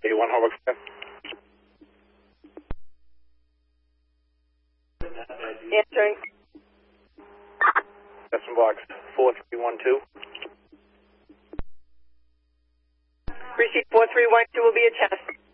81 Harvard. Answering. Custom box 4312. Receipt 4312 will be a test.